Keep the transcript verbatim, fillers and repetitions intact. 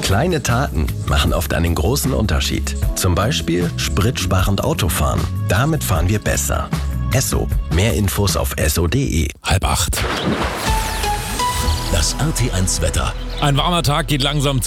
Kleine Taten machen oft einen großen Unterschied. Zum Beispiel spritsparend Autofahren. Damit fahren wir besser. Esso. Mehr Infos auf esso punkt de. Halb acht. Das R T eins Wetter. Ein warmer Tag geht langsam